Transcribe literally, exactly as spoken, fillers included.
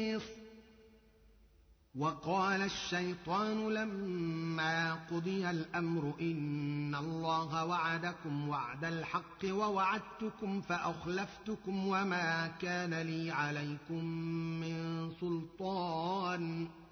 وقال الشيطان لما قضي الأمر إن الله وعدكم وعد الحق ووعدتكم فأخلفتكم وما كان لي عليكم من سلطان